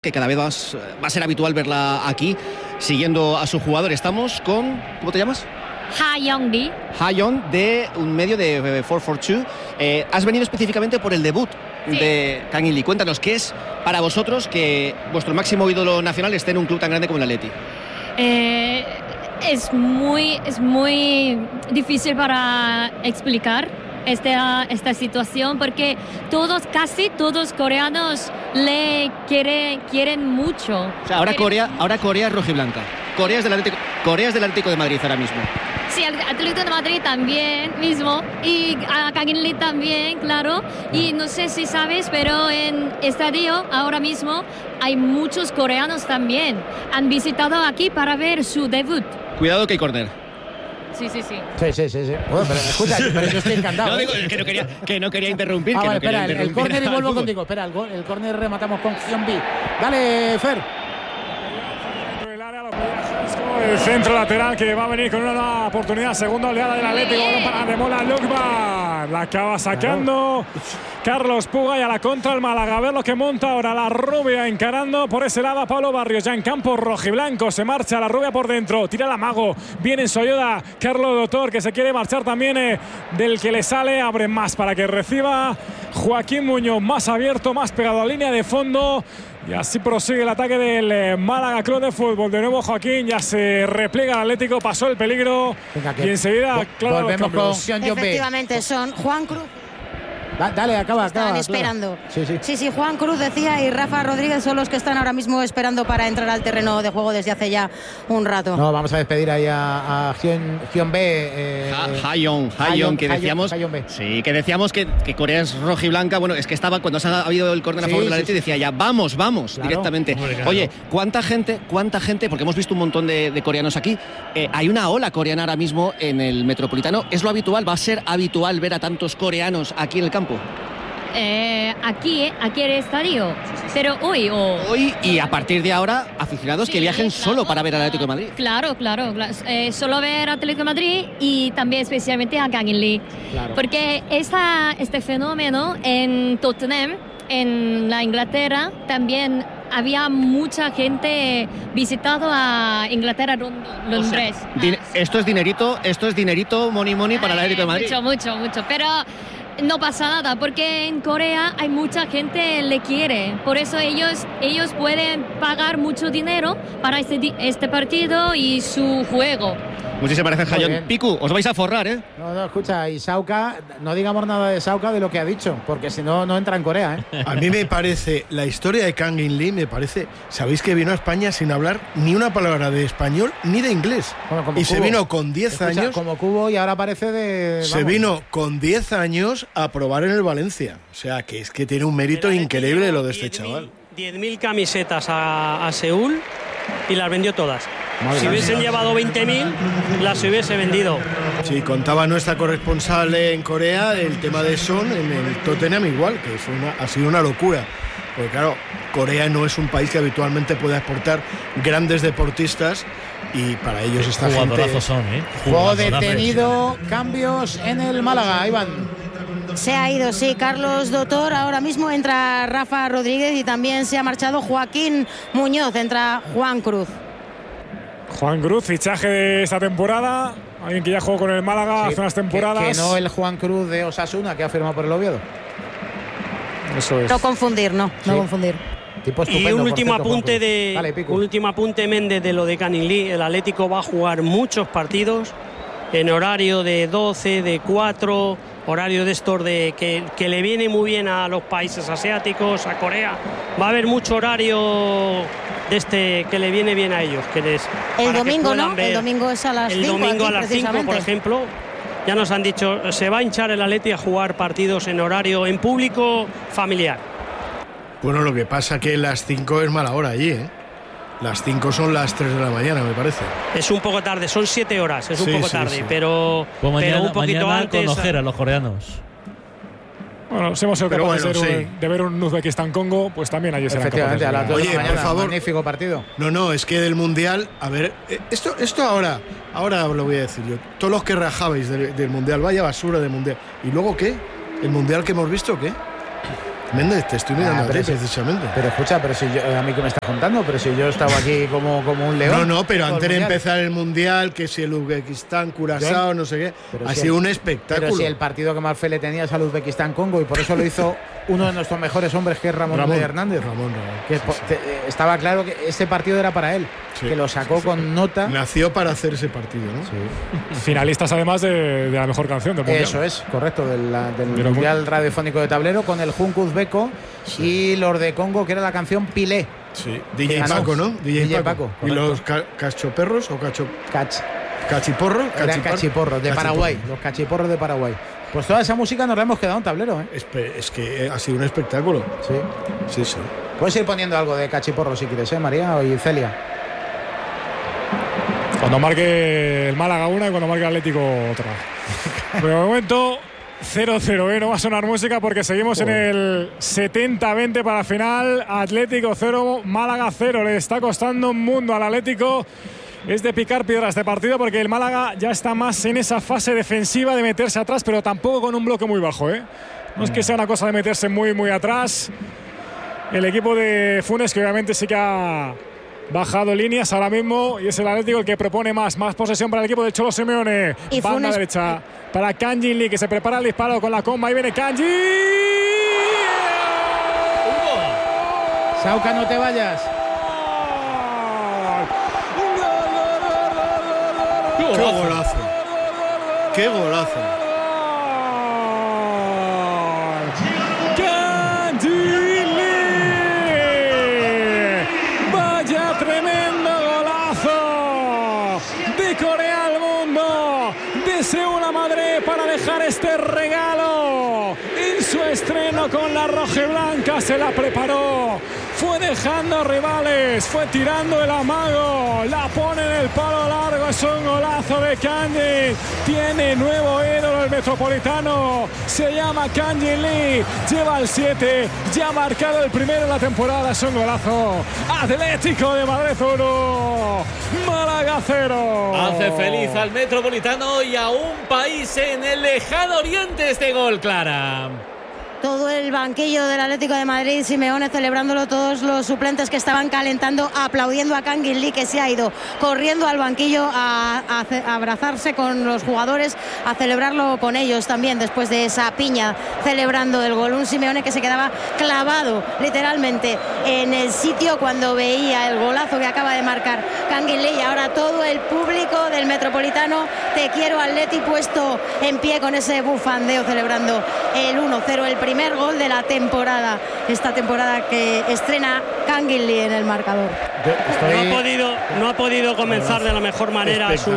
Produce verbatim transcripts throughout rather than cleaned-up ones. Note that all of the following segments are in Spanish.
que cada vez más va a ser habitual verla aquí, siguiendo a su jugador. Estamos con... ¿Cómo te llamas? Ha Young-bi. Ha Young, de un medio de cuatro cuatro dos. Eh, has venido específicamente por el debut sí. de Kang In Lee. Cuéntanos, ¿qué es para vosotros que vuestro máximo ídolo nacional esté en un club tan grande como el Atleti? Eh, es, muy, es muy difícil para explicar esta, esta situación, porque todos, casi todos coreanos le quiere, quieren mucho. O sea, ahora, quieren... Corea, ahora Corea es rojiblanca. Corea es del Atlético, Corea es del Atlético de Madrid ahora mismo. Sí, el Atlético de Madrid también mismo, y a Kang In Lee también, claro. Y no sé si sabes, pero en estadio ahora mismo hay muchos coreanos también. Han visitado aquí para ver su debut. Cuidado que hay córner. Sí, sí, sí. Sí, sí, sí, sí. Bueno, pero escucha, pero yo estoy encantado. No, digo, que no quería, que no quería interrumpir. Ah, que vale, no quería espera, el, el córner y vuelvo contigo. Espera, el, el córner rematamos con Hyun-bi. Dale, Fer. El centro lateral que va a venir con una nueva oportunidad. Segunda oleada del Atlético. Balón para Ademola Lookman. La acaba sacando Carlos Puga, y a la contra el Málaga. A ver lo que monta ahora la rubia, encarando por ese lado a Pablo Barrios. Ya en campo rojiblanco. Se marcha la rubia por dentro. Tira la Mago. Viene en su ayuda Carlos Doctor, que se quiere marchar también eh, del que le sale. Abre más para que reciba Joaquín Muñoz. Más abierto, más pegado a línea de fondo. Y así prosigue el ataque del eh, Málaga Club de Fútbol. De nuevo Joaquín, ya se repliega el Atlético, pasó el peligro. Venga, y enseguida, Vo claro, volvemos con Hyun Young-bi. Efectivamente, son Juan Cruz. Da, dale, acaba, acaba. Están esperando. Claro. Sí, sí. sí, sí, Juan Cruz decía, y Rafa Rodríguez son los que están ahora mismo esperando para entrar al terreno de juego desde hace ya un rato. No, vamos a despedir ahí a, a Hyun-bi. Eh, Ha Young, Ha Young, que decíamos, sí, que decíamos que, que Corea es rojiblanca. Bueno, es que estaba cuando se ha habido el córner a favor sí, de la Atleti, sí, decía ya vamos, vamos, claro, directamente. Hombre, claro. Oye, cuánta gente, cuánta gente, porque hemos visto un montón de, de coreanos aquí. Eh, hay una ola coreana ahora mismo en el Metropolitano. ¿Es lo habitual? ¿Va a ser habitual ver a tantos coreanos aquí en el campo? Eh, aquí, aquí en el estadio, pero hoy o... Hoy y a partir de ahora, aficionados sí, que viajen claro, solo para ver al Atlético de Madrid. Claro, claro, claro. Eh, solo ver al Atlético de Madrid y también especialmente a Kang In Lee. Claro. Porque esta, este fenómeno en Tottenham, en la Inglaterra, también había mucha gente visitado a Inglaterra, Londres. O sea, esto es dinerito, esto es dinerito, money money para el Atlético de Madrid. Mucho, mucho, mucho, pero... no pasa nada, porque en Corea hay mucha gente que le quiere. Por eso ellos, ellos pueden pagar mucho dinero para este, este partido y su juego. Muchísimas gracias, Jayón. Piku, os vais a forrar, ¿eh? No, no, escucha, y Sauca, no digamos nada de Sauca de lo que ha dicho, porque si no, no entra en Corea, ¿eh? A mí me parece, la historia de Kang In Lee me parece, sabéis que vino a España sin hablar ni una palabra de español ni de inglés. Bueno, como y Cubo. Se vino con diez años. Como Cubo y ahora parece de... Se vamos. vino con diez años a probar en el Valencia. O sea, que es que tiene un mérito increíble lo de este chaval. diez mil camisetas a, a Seúl y las vendió todas. Madre si hubiesen Dios. llevado veinte mil, las hubiese vendido. Sí, contaba nuestra corresponsal en Corea el tema de Son en el Tottenham igual, que fue una, ha sido una locura. Porque claro, Corea no es un país que habitualmente pueda exportar grandes deportistas y para ellos esta gente... Son, ¿eh? Juego detenido, cambios en el Málaga, Iván. Se ha ido, sí, Carlos Doctor. Ahora mismo entra Rafa Rodríguez y también se ha marchado Joaquín Muñoz. Entra Juan Cruz. Juan Cruz, fichaje de esta temporada. Alguien que ya jugó con el Málaga sí, hace unas temporadas. Que, que no el Juan Cruz de Osasuna, que ha firmado por el Oviedo. Eso es. No confundir, no, sí. no confundir. Tipo y un último cierto, apunte de Dale, un último apunte, Méndez, de lo de Kang In Lee. El Atlético va a jugar muchos partidos en horario de doce, de cuatro, horario de estos de que, que le viene muy bien a los países asiáticos, a Corea. Va a haber mucho horario de este que le viene bien a ellos. Que les, el domingo, ¿no? El domingo es a las cinco. El domingo aquí, a las cinco, por ejemplo. Ya nos han dicho, se va a hinchar el Atleti a jugar partidos en horario, en público, familiar. Bueno, lo que pasa que las cinco es mala hora allí, ¿eh? Las cinco son las tres de la mañana, me parece. Es un poco tarde, son siete horas, es un sí, poco sí, tarde, sí. pero, pues mañana, pero un poquito mañana antes. Conocer a los coreanos. Bueno, si hemos sido capaces bueno, de, sí. ver, de ver un Uzbekistán-Congo, pues también allí serán capaces Efectivamente, a las dos de Oye, la mañana, por favor. magnífico partido. No, no, es que del Mundial, a ver, esto, esto ahora, ahora lo voy a decir yo. Todos los que rajabais del, del Mundial, vaya basura del Mundial. ¿Y luego qué? ¿El Mundial que hemos visto qué? Méndez, te estoy mirando ah, a ti, precisamente. Pero escucha, pero si yo, a mí que me estás contando, pero si yo estaba aquí como, como un león. No, no, pero antes de empezar el Mundial, que si el Uzbekistán, Curazao, no sé qué, pero ha si sido el, un espectáculo. Pero si el partido que más fe le tenía es al Uzbekistán-Congo y por eso lo hizo uno de nuestros mejores hombres, que es Ramón, Ramón Hernández. Ramón, Ramón. Que sí, sí. Te, estaba claro que ese partido era para él, sí, que lo sacó sí, con nota. Nació para hacer ese partido, ¿no? Sí. Finalistas además de, de la mejor canción del Mundial. Eso es, correcto, del, del de Mundial Radiofónico de Tablero, con el Junco Uzbeco sí. y los de Congo, que era la canción Pilé. Sí, D J Paco, ¿no? D J Paco. ¿Y los ca cachoperros o cacho? Cach. ¿Cachiporros? Eran cachiporros, de Paraguay, los cachiporros de Paraguay. Pues toda esa música nos la hemos quedado en tablero, ¿eh? Es, es que ha sido un espectáculo. Sí. Sí, sí. Puedes ir poniendo algo de cachiporro si quieres, ¿eh, María y Celia? Cuando marque el Málaga una y cuando marque el Atlético otra. Pero de momento cero cero, ¿eh? No va a sonar música porque seguimos oh. en el setenta veinte para la final. Atlético cero, Málaga cero. Le está costando un mundo al Atlético. Es de picar piedra este partido porque el Málaga ya está más en esa fase defensiva de meterse atrás, pero tampoco con un bloque muy bajo, ¿eh? No es que sea una cosa de meterse muy, muy atrás. El equipo de Funes, que obviamente sí que ha bajado líneas ahora mismo, y es el Atlético el que propone más, más posesión para el equipo de Cholo Simeone. Y Banda Funes... derecha para Kangin Lee, que se prepara el disparo con la comba. Ahí viene Kangin. Sauca, no te vayas. ¡Qué golazo! ¡Qué golazo! ¡Vaya tremendo golazo! De Corea al mundo. Deseo una madre para dejar este regalo. En su estreno con la rojiblanca se la preparó. Fue dejando rivales, fue tirando el amago, la pone en el palo largo, es un golazo de Kangin. Tiene nuevo ídolo el Metropolitano, se llama Kangin Lee, lleva el siete, ya ha marcado el primero en la temporada, es un golazo. Atlético de Madrid uno, Málaga cero. Hace feliz al Metropolitano y a un país en el lejano oriente este gol, Clara. Todo el banquillo del Atlético de Madrid, Simeone celebrándolo, todos los suplentes que estaban calentando, aplaudiendo a Kangin Lee, que se ha ido corriendo al banquillo a, a, a abrazarse con los jugadores, a celebrarlo con ellos también después de esa piña celebrando el gol. Un Simeone que se quedaba clavado literalmente en el sitio cuando veía el golazo que acaba de marcar Kangin Lee, y ahora todo el público del Metropolitano, te quiero Atleti, puesto en pie con ese bufandeo celebrando el uno cero, el primer primer gol de la temporada, esta temporada que estrena Kangin Lee en el marcador. Estoy... No ha podido, no ha podido comenzar de la mejor manera su,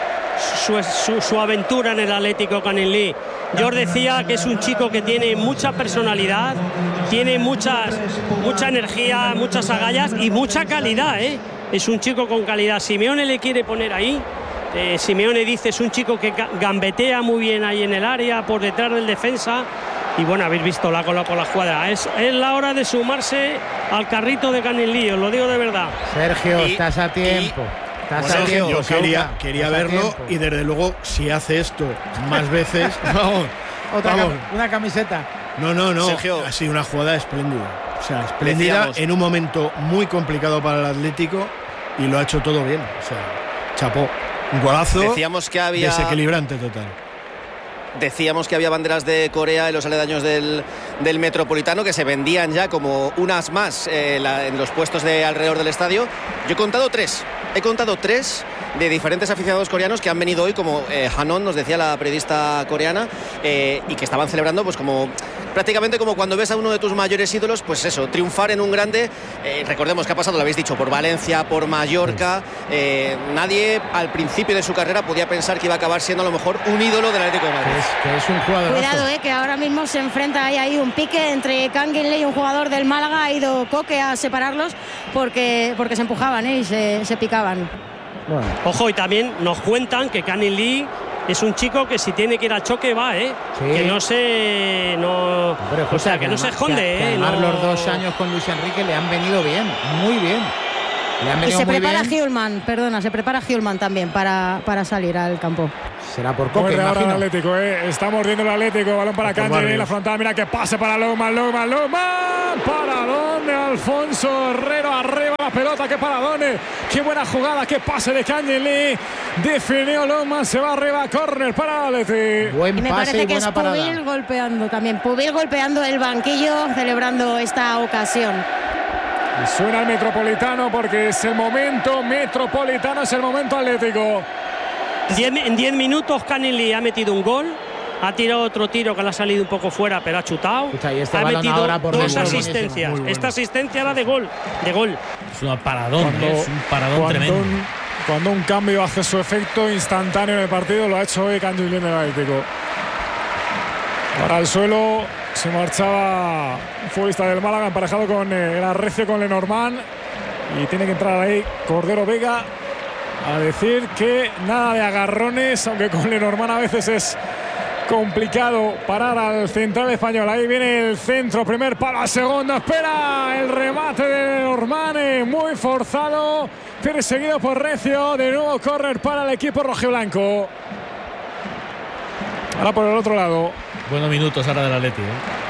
su, su, su aventura en el Atlético Kangin Lee. Yo os decía que es un chico que tiene mucha personalidad, tiene muchas, mucha energía, muchas agallas y mucha calidad, ¿eh? Es un chico con calidad. Simeone le quiere poner ahí. Eh, Simeone dice es un chico que gambetea muy bien ahí en el área, por detrás del defensa. Y bueno, habéis visto la cola por la escuadra. Es, es la hora de sumarse al carrito de Kangin Lee, os lo digo de verdad. Sergio, y, estás a tiempo. Y, estás bueno, a tiempo. Yo quería, quería verlo y desde luego, si hace esto más veces, vamos, Otra vamos. Cam una camiseta. No, no, no. Sergio, ha sido una jugada espléndida. O sea, espléndida decíamos, en un momento muy complicado para el Atlético y lo ha hecho todo bien. O sea, chapó. Un golazo. Decíamos que había desequilibrante total. Decíamos que había banderas de Corea en los aledaños del, del Metropolitano que se vendían ya como unas más eh, la, en los puestos de alrededor del estadio. Yo he contado tres. He contado tres de diferentes aficionados coreanos que han venido hoy, como eh, Hanon, nos decía la periodista coreana, eh, y que estaban celebrando pues como prácticamente como cuando ves a uno de tus mayores ídolos, pues eso, triunfar en un grande. Eh, recordemos que ha pasado, lo habéis dicho, por Valencia, por Mallorca. Eh, nadie al principio de su carrera podía pensar que iba a acabar siendo a lo mejor un ídolo del Atlético de Madrid. Que es, que es un jugador. Cuidado, eh, que ahora mismo se enfrenta ahí, ahí un pique entre Kangin Lee y un jugador del Málaga. Ha ido Coque a separarlos porque, porque se empujaban, eh, y se, se picaban. Bueno. Ojo, y también nos cuentan que Kangin Lee es un chico que si tiene que ir al choque va, ¿eh? Sí. Que no se... No, Hombre, o sea, que, que además, no se esconde, que, que ¿eh? además no... los dos años con Luis Enrique le han venido bien, muy bien. Y se prepara Hjulmand, perdona, se prepara Hjulmand también para, para salir al campo. Será por Coque, ahora imagino. el Atlético, ¿eh? Está mordiendo el Atlético. Balón para Candy, la frontal. Mira que pase para Loma, Loma, Loma. Paradón de Alfonso Herrero. Arriba la pelota. Qué paradón. Qué buena jugada. Qué pase de Candy Lee. Definió Loma. Se va arriba. Córner para el Atlético. Buen y me pase parece y que buena es parada. Pubil golpeando también. Pubil golpeando el banquillo, celebrando esta ocasión. Y suena el Metropolitano porque es el momento Metropolitano, es el momento Atlético. En diez minutos Canning Lee ha metido un gol, ha tirado otro tiro que le ha salido un poco fuera, pero ha chutado. Escucha, y este ha balón metido ahora por dos muy asistencias. bueno. Esta asistencia era de gol, de gol. Es una paradón, Cuando- ¿eh? es un paradón Cuando tremendo. un, cuando un cambio hace su efecto instantáneo en el partido, lo ha hecho hoy Candy Lee en el Atlético. Ahora al suelo se marchaba un futbolista del Málaga emparejado con eh, el Arrecio, con Lenormand, y tiene que entrar ahí Cordero Vega a decir que nada de agarrones, aunque con Lenormand a veces es complicado parar al central español. Ahí viene el centro, primer palo, segundo, espera el remate de Lenormand, muy forzado, perseguido por Recio. De nuevo córner para el equipo rojiblanco. Ahora por el otro lado. Buenos minutos ahora del Atleti, ¿eh?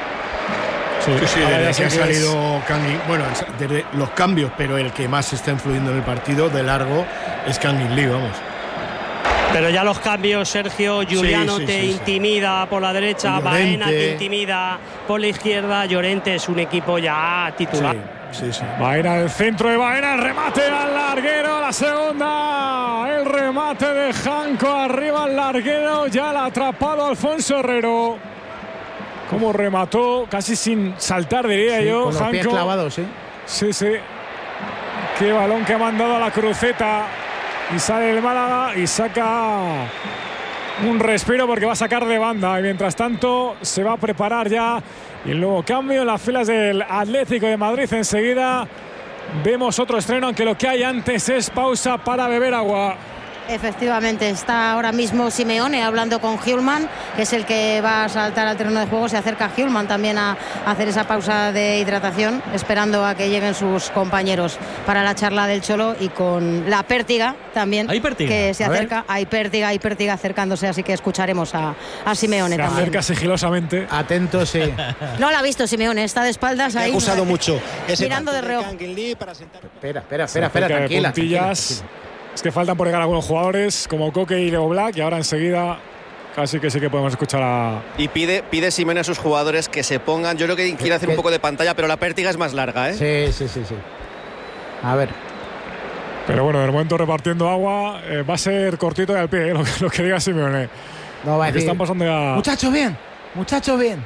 Sí, sí, ahora desde ya que ha sé que es- salido Canning, bueno, desde los cambios, pero el que más está influyendo en el partido de largo es Canning Lee, vamos. Pero ya los cambios, Sergio, Juliano sí, te sí, sí. intimida por la derecha, Llorente. Baena te intimida por la izquierda, Llorente es un equipo ya titular. Sí, sí, sí. Baena, el centro de Baena, el remate al larguero, la segunda, el remate de Janco arriba al larguero, ya la ha atrapado Alfonso Herrero. Como remató, casi sin saltar, diría Sí, yo, con los pies Janco. clavados, ¿sí? Sí, sí. Qué balón que ha mandado a la cruceta. Y sale el Málaga y saca un respiro porque va a sacar de banda. Y mientras tanto se va a preparar ya el nuevo cambio en las filas del Atlético de Madrid. Enseguida vemos otro estreno, aunque lo que hay antes es pausa para beber agua. Efectivamente, está ahora mismo Simeone hablando con Hjulmand, que es el que va a saltar al terreno de juego. Se acerca Hjulmand también a hacer esa pausa de hidratación, esperando a que lleguen sus compañeros para la charla del Cholo, y con la Pértiga también, ¿Hay Pértiga? que se A ver. acerca. Hay Pértiga, hay Pértiga acercándose, así que escucharemos a, a Simeone Se también. acerca sigilosamente. Atento, sí. No la ha visto Simeone, está de espaldas ahí. Ha acusado mucho ese mirando de tanto reojo. Canning Lee para sentar. Espera, espera, Se espera, espera, acerca de tranquila, tranquila, puntillas. tranquila. Es que faltan por llegar algunos jugadores como Coque y Leo Black, y ahora enseguida casi que sí que podemos escuchar a... Y pide, pide Simeone a sus jugadores que se pongan. Yo creo que quiere hacer un poco de pantalla, pero la pértiga es más larga, ¿eh? Sí, sí, sí, sí. A ver. Pero bueno, de momento repartiendo agua, eh, va a ser cortito y al pie, ¿eh? lo, que- lo que diga Simeone. No va a Que decir. están pasando ya, Muchachos, bien. Muchachos, bien.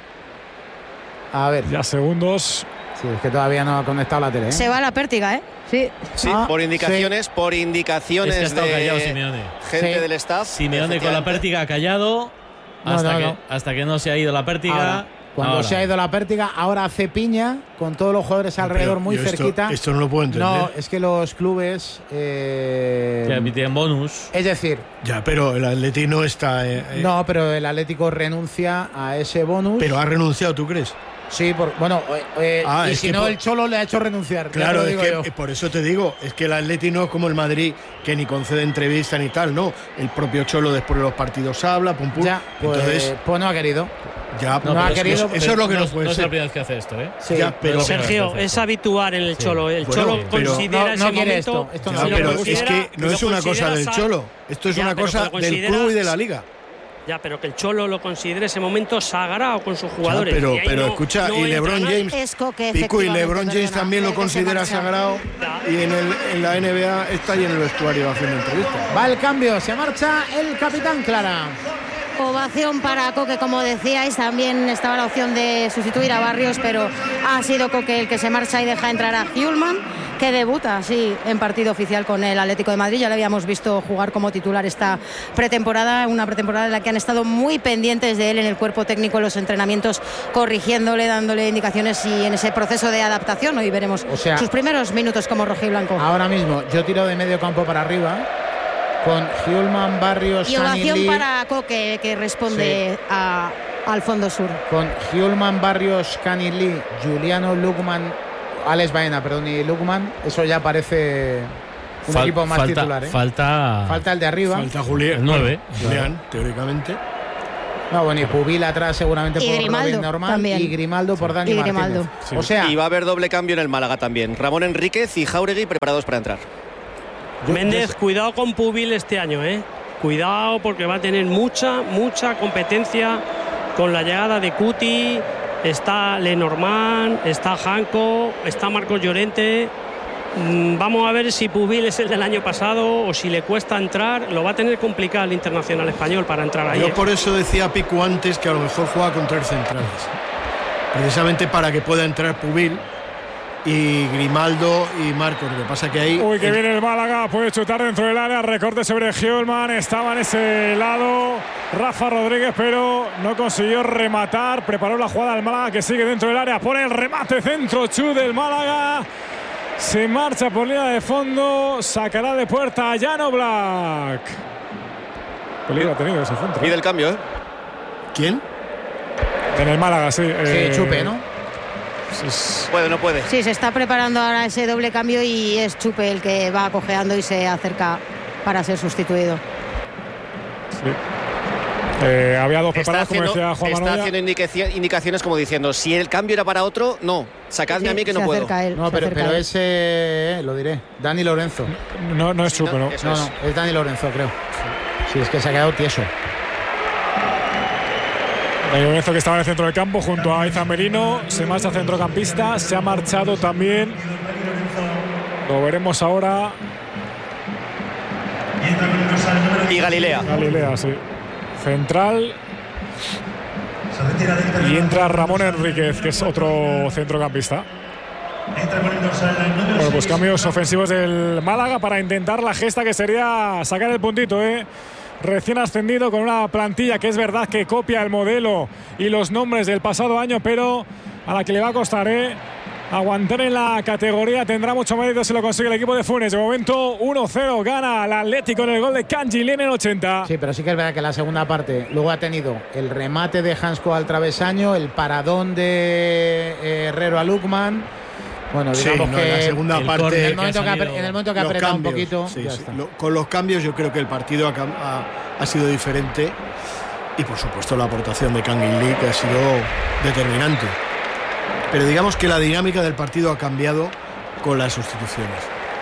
A ver. ya segundos. Sí, es que todavía no ha conectado la tele, ¿eh? Se va la Pértiga, ¿eh? Sí. Sí, Ah, por indicaciones, por indicaciones Es que ha estado de callado Simeone. gente Sí. del staff. Simeone con la efectivamente. pértiga callado No, hasta, no, que, no. hasta que no se ha ido la pértiga. Ahora, cuando ahora. se ha ido la Pértiga, ahora hace piña con todos los jugadores alrededor, Pero muy yo esto- cerquita. Esto, no lo puedo entender. No, es que los clubes. eh, Que tienen bonus. es decir, Ya, pero el Atleti no está. eh, eh, no, pero el Atlético renuncia a ese bonus. Pero ha renunciado, ¿tú crees? Sí, por, bueno, eh, eh, Ah, y es si que no, por- el Cholo le ha hecho renunciar. ya te Claro, lo es digo que yo. eh, por eso te digo, es que el Atleti no es como el Madrid, que ni concede entrevista ni tal, no. El propio Cholo después de los partidos habla, pum pum. Ya, pues, Entonces, pues no ha querido. ya, no ha pero querido- Eso, eso es lo que no, es- puede no es la ser. primera vez que hace esto, ¿eh? Sí. Ya, pero, No, Sergio, Perfecto. es habitual en el Cholo. El Bueno, Cholo pero- considera No, ese no quiere momento. esto, esto ya, no si lo pero quiere. es que considera- no lo es una cosa considera del sa- Cholo. Esto es Ya, una pero cosa que lo del considera- club y de la liga. Ya, pero que el Cholo lo considere ese momento sagrado con sus Ya, jugadores. pero Y ahí pero no- escucha, no y entra LeBron nadie. James, Es Coque, Pico, y efectivamente, LeBron James perdona, también lo el que se considera marcha. sagrado, Ya. y en, el, en la N B A está ahí en el vestuario haciendo entrevistas. Va el cambio, se marcha el capitán Clara. Ovación para Coque, como decíais, también estaba la opción de sustituir a Barrios, pero ha sido Coque el que se marcha y deja entrar a Hjulmand, que debuta así en partido oficial con el Atlético de Madrid. Ya le habíamos visto jugar como titular esta pretemporada, una pretemporada en la que han estado muy pendientes de él en el cuerpo técnico, en los entrenamientos, corrigiéndole, dándole indicaciones y en ese proceso de adaptación. Hoy veremos O sea, sus primeros minutos como rojiblanco. Ahora mismo yo tiro de medio campo para arriba con Hjulmand, Barrios, Y ovación Canning Lee, para Coque, que responde a, al fondo sur. con Hjulmand, Barrios, Canning Lee, Juliano Lugman, Alex Baena, perdón, y Lukman, eso ya parece un Fal, equipo más falta, titular. ¿eh? Falta, falta el de arriba. Falta Julián. El nueve. Julián, teóricamente. No, bueno, y Pubil atrás seguramente y por Grimaldo, Robin Normal también. y Grimaldo por Dani y Martínez. Grimaldo. Sí. O sea, y va a haber doble cambio en el Málaga también. Ramón Enríquez y Jáuregui preparados para entrar. Yo, Méndez, yo cuidado con Pubil este año, ¿eh? Cuidado porque va a tener mucha, mucha competencia con la llegada de Cuti. Está Lenormand, está Janko, está Marcos Llorente. Vamos a ver si Pubil es el del año pasado o si le cuesta entrar. Lo va a tener complicado el internacional español para entrar ahí. Yo ¿eh? por eso decía Pico antes que a lo mejor juega con tres centrales. Precisamente para que pueda entrar Pubil y Grimaldo y Marcos. Lo que pasa que ahí... Uy, que el... viene el Málaga, puede chutar dentro del área, recorte sobre Giolman, estaba en ese lado Rafa Rodríguez, pero no consiguió rematar, preparó la jugada del Málaga que sigue dentro del área, pone el remate centro Chu del Málaga, se marcha por línea de fondo, sacará de puerta a Jan Oblak. Peligro ha tenido ese centro. Pide el cambio, ¿eh? ¿Quién? En el Málaga, sí. Sí, eh, Chupe, ¿no? Puede, no puede. Sí, se está preparando ahora ese doble cambio y es Chupe el que va cojeando y se acerca para ser sustituido. Sí. Eh, había dos preparados, está haciendo, como decía Juan está Manuel. haciendo indicaci indicaciones como diciendo, si el cambio era para otro, no, sacadme sí, a mí que se no puedo. Él, no, pero, pero ese, eh, lo diré, Dani Lorenzo. No, no es Chupe, ¿no? No, no, no, es Dani Lorenzo, creo. Sí, es que se ha quedado tieso. Dani Lorenzo, que estaba en el centro del campo junto a Izan Merino, se marcha centrocampista, se ha marchado también. Lo veremos ahora. Y Galilea. Galilea, sí. Central. Y entra Ramón Enríquez, que es otro centrocampista. Bueno, pues cambios ofensivos del Málaga para intentar la gesta que sería sacar el puntito, ¿eh? Recién ascendido con una plantilla que es verdad que copia el modelo y los nombres del pasado año, pero a la que le va a costar, ¿eh? Aguantar en la categoría. Tendrá mucho mérito si lo consigue el equipo de Funes. De momento uno cero gana el Atlético en el gol de Kangin Lee en el ochenta. Sí, pero sí que es verdad que la segunda parte luego ha tenido el remate de Hansko al travesaño, el paradón de eh, Herrero a Lukman. Bueno, digamos sí, no, que en la segunda parte en el momento que, que, en el momento que ha apretado cambios, un poquito sí, ya sí. está. Lo, con los cambios yo creo que el partido ha, ha, ha sido diferente y por supuesto la aportación de Kangin Lee, que ha sido determinante, pero digamos que la dinámica del partido ha cambiado con las sustituciones.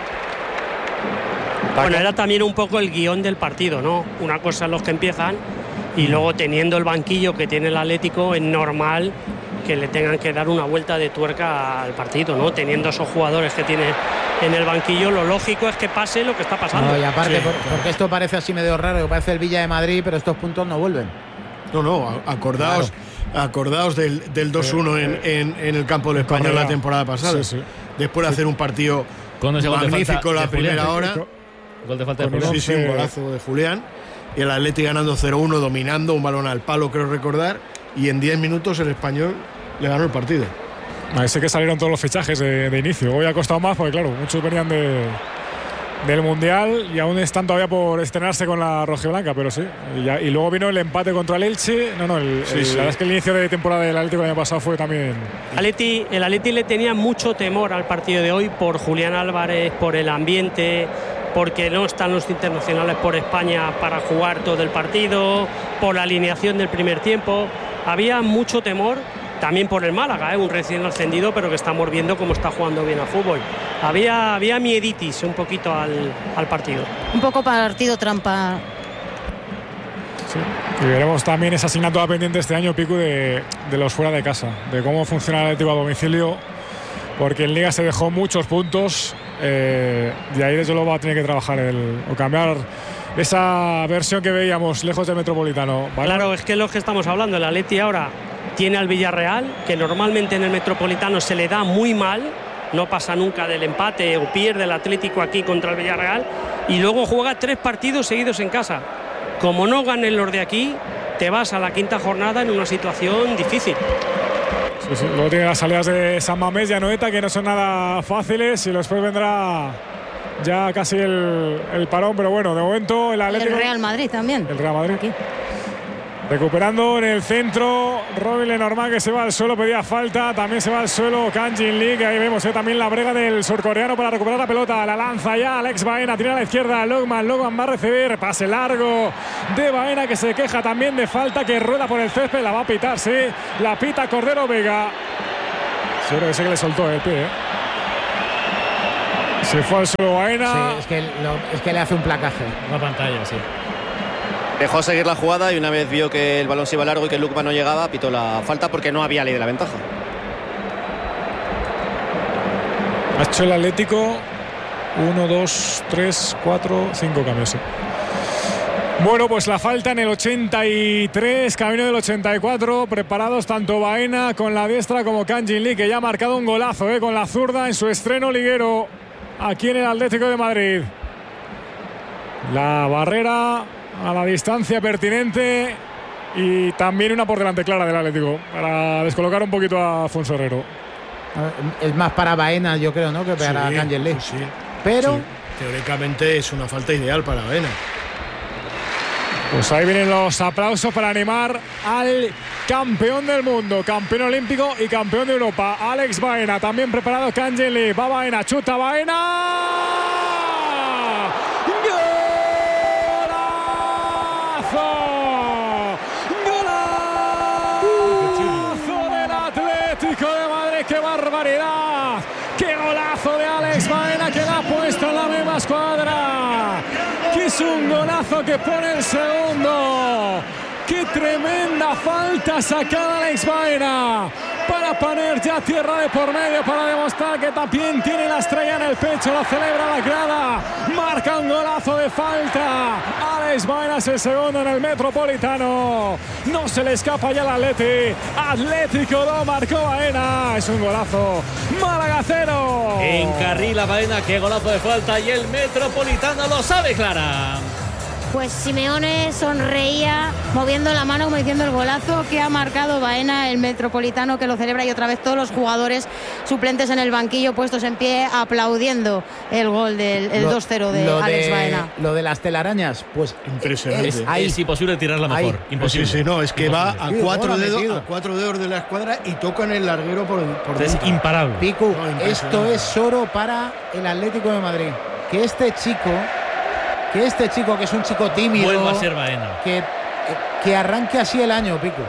Bueno, era también un poco el guión del partido, ¿no? Una cosa es los que empiezan y luego teniendo el banquillo que tiene el Atlético es normal que le tengan que dar una vuelta de tuerca al partido, ¿no? Teniendo esos jugadores que tiene en el banquillo, lo lógico es que pase lo que está pasando. No, y aparte, sí. por, porque esto parece así medio raro, que parece el Villa de Madrid, pero estos puntos no vuelven. No, no, acordaos, claro. acordaos del, del dos uno en, en, en el campo del Español la temporada pasada. Sí, sí. Después de hacer un partido con ese magnífico gol de la de primera Julián, hora. Gol de falta de Julián. Sí, sí, un golazo de Julián. Y el Atleti ganando cero uno, dominando, un balón al palo, creo recordar. Y en diez minutos el Español le ganó el partido. Sé que salieron todos los fichajes de, de inicio. Hoy ha costado más porque, claro, muchos venían de, del Mundial y aún están todavía por estrenarse con la rojiblanca, pero sí. Y, ya, y luego vino el empate contra el Elche. No, no, el, sí, el, sí. la verdad es que el inicio de temporada del Atlético el año pasado fue también... Atleti, el Atleti le tenía mucho temor al partido de hoy por Julián Álvarez, por el ambiente, porque no están los internacionales por España para jugar todo el partido, por la alineación del primer tiempo. Había mucho temor. También por el Málaga, ¿eh? Un recién ascendido, pero que estamos viendo cómo está jugando bien a fútbol. Había, había mieditis un poquito al, al partido. Un poco partido trampa. Sí. Y veremos también esa asignatura pendiente este año, Picu, de, de los fuera de casa, de cómo funciona el Atlético a domicilio, porque en Liga se dejó muchos puntos eh, y ahí desde luego va a tener que trabajar el, o cambiar esa versión que veíamos lejos del Metropolitano, ¿vale? Claro, es que es lo que estamos hablando. El Atleti ahora tiene al Villarreal, que normalmente en el Metropolitano se le da muy mal, no pasa nunca del empate o pierde el Atlético aquí contra el Villarreal, y luego juega tres partidos seguidos en casa. Como no ganen los de aquí, te vas a la quinta jornada en una situación difícil. Sí, sí. Luego tiene las salidas de San Mamés y Anoeta, que no son nada fáciles, y después vendrá ya casi el, el parón, pero bueno, de momento el Atlético... El Real Madrid también. El Real Madrid. Aquí. Recuperando en el centro Robin Lenormand, que se va al suelo, pedía falta. También se va al suelo Kang Jin Lee, que ahí vemos eh, también la brega del surcoreano para recuperar la pelota. La lanza ya Alex Baena, tira a la izquierda Logman. Logman va a recibir, pase largo de Baena, que se queja también de falta, que rueda por el césped. La va a pitar, sí. La pita Cordero Vega. Seguro que sé que le soltó el pie, ¿eh? Se fue al suelo Baena. Sí, es que, lo, es que le hace un placaje. Una pantalla, sí. Dejó seguir la jugada y una vez vio que el balón se iba largo y que Lukman no llegaba, pitó la falta porque no había ley de la ventaja. Ha hecho el Atlético uno, dos, tres, cuatro, cinco cambios. Bueno, pues la falta en el ochenta y tres, camino del ochenta y cuatro, preparados tanto Baena con la diestra como Kang Jin Lee, que ya ha marcado un golazo eh, con la zurda en su estreno liguero aquí en el Atlético de Madrid. La barrera a la distancia pertinente y también una por delante clara del Atlético para descolocar un poquito a Afonso Herrero. Es más para Baena, yo creo, ¿no?, que para sí, Kang Jin Lee. Sí. Pero sí, teóricamente es una falta ideal para Baena. Pues ahí vienen los aplausos para animar al campeón del mundo, campeón olímpico y campeón de Europa, Alex Baena. También preparado Kang Jin Lee. Va Baena, chuta Baena. ¡Golazo! ¡Golazo del Atlético de Madrid! ¡Qué barbaridad! ¡Qué golazo de Alex Baena, que la ha puesto en la misma escuadra! ¡Que es un golazo que pone el segundo! ¡Qué tremenda falta sacada Alex Baena! Para poner ya tierra de por medio, para demostrar que también tiene la estrella en el pecho. La celebra la grada. Marca un golazo de falta. Alex Baena es el segundo en el Metropolitano. No se le escapa ya al Atleti. Atlético lo marcó Baena. Es un golazo. Málaga cero. Encarrila Baena, qué golazo de falta. Y el Metropolitano lo sabe Clara. Pues Simeone sonreía moviendo la mano como diciendo el golazo que ha marcado Baena, el Metropolitano, que lo celebra, y otra vez todos los jugadores suplentes en el banquillo puestos en pie aplaudiendo el gol del el dos cero de Alex de, Baena. Lo de las telarañas, pues impresionante. Es, ahí, es imposible tirarla mejor. Ahí. Imposible. Sí, sí, no, es que imposible. va a cuatro, sí, dedos, a cuatro dedos de la escuadra y toca en el larguero por, por Es imparable. Pico, no, esto es oro para el Atlético de Madrid. Que este chico... Que este chico, que es un chico tímido, vuelva a ser Baena. Que, que arranque así el año, Pico.